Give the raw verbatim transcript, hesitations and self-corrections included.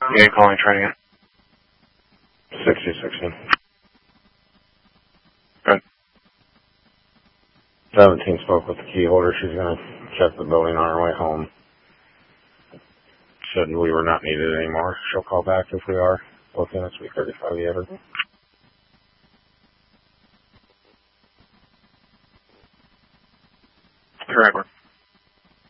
Yeah, calling, trying again. sixty sixteen. Good. seventeen spoke with the key holder. She's going to check the building on her way home. Said we were not needed anymore. She'll call back if we are. Both units, we thirty-five the other. Correct.